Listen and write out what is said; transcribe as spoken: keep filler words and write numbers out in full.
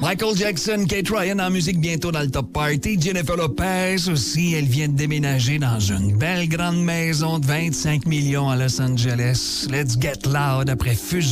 Michael Jackson, Kate Ryan en musique bientôt dans le Top Party. Jennifer Lopez aussi, elle vient de déménager dans une belle grande maison de vingt-cinq millions à Los Angeles. Let's get loud après Fusion.